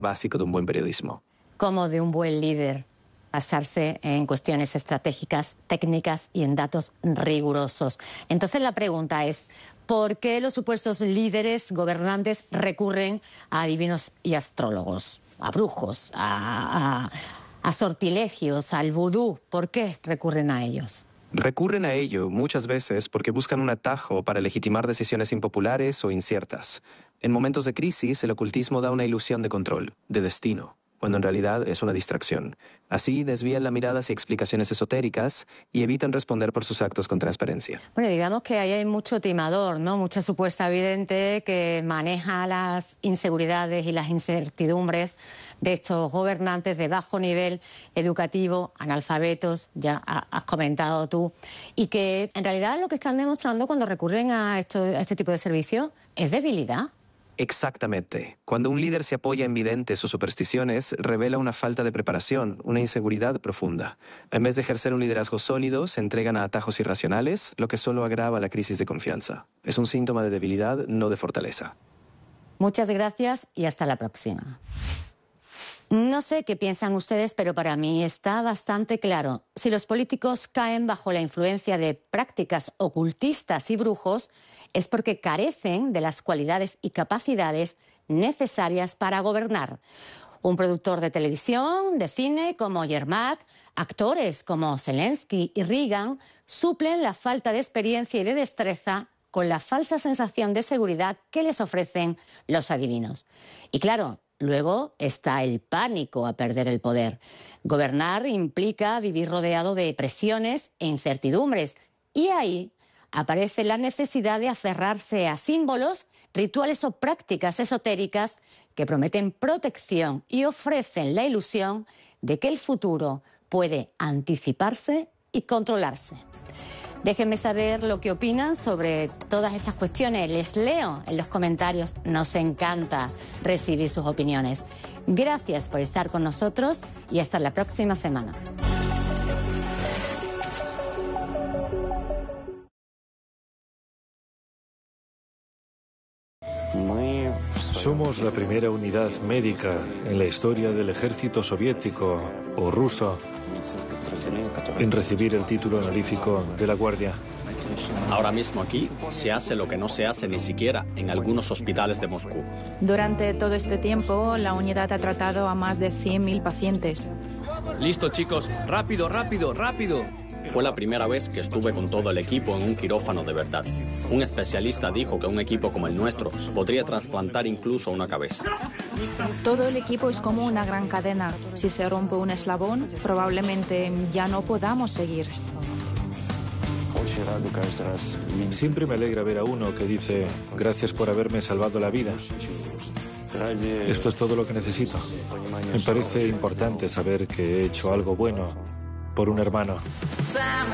básico de un buen periodismo. Como de un buen líder, basarse en cuestiones estratégicas, técnicas y en datos rigurosos. Entonces la pregunta es, ¿por qué los supuestos líderes gobernantes recurren a adivinos y astrólogos, a brujos, a sortilegios, al vudú? ¿Por qué recurren a ellos? Recurren a ello muchas veces porque buscan un atajo para legitimar decisiones impopulares o inciertas. En momentos de crisis, el ocultismo da una ilusión de control, de destino, cuando en realidad es una distracción. Así desvían la mirada hacia explicaciones esotéricas y evitan responder por sus actos con transparencia. Bueno, digamos que ahí hay mucho timador, ¿no? Mucha supuesta vidente que maneja las inseguridades y las incertidumbres de estos gobernantes de bajo nivel educativo, analfabetos, ya has comentado tú, y que en realidad lo que están demostrando cuando recurren a este tipo de servicio es debilidad. Exactamente. Cuando un líder se apoya en videntes o supersticiones, revela una falta de preparación, una inseguridad profunda. En vez de ejercer un liderazgo sólido, se entregan a atajos irracionales, lo que solo agrava la crisis de confianza. Es un síntoma de debilidad, no de fortaleza. Muchas gracias y hasta la próxima. No sé qué piensan ustedes, pero para mí está bastante claro. Si los políticos caen bajo la influencia de prácticas ocultistas y brujos, es porque carecen de las cualidades y capacidades necesarias para gobernar. Un productor de televisión, de cine como Yermak, actores como Zelensky y Reagan suplen la falta de experiencia y de destreza con la falsa sensación de seguridad que les ofrecen los adivinos. Y claro, luego está el pánico a perder el poder. Gobernar implica vivir rodeado de presiones e incertidumbres. Y ahí aparece la necesidad de aferrarse a símbolos, rituales o prácticas esotéricas que prometen protección y ofrecen la ilusión de que el futuro puede anticiparse y controlarse. Déjenme saber lo que opinan sobre todas estas cuestiones. Les leo en los comentarios. Nos encanta recibir sus opiniones. Gracias por estar con nosotros y hasta la próxima semana. Somos la primera unidad médica en la historia del ejército soviético o ruso en recibir el título honorífico de la Guardia. Ahora mismo aquí se hace lo que no se hace ni siquiera en algunos hospitales de Moscú. Durante todo este tiempo, la unidad ha tratado a más de 100.000 pacientes. Listo, chicos, rápido, rápido, rápido. Fue la primera vez que estuve con todo el equipo en un quirófano de verdad. Un especialista dijo que un equipo como el nuestro podría trasplantar incluso una cabeza. Todo el equipo es como una gran cadena. Si se rompe un eslabón, probablemente ya no podamos seguir. Siempre me alegra ver a uno que dice, gracias por haberme salvado la vida. Esto es todo lo que necesito. Me parece importante saber que he hecho algo bueno por un hermano.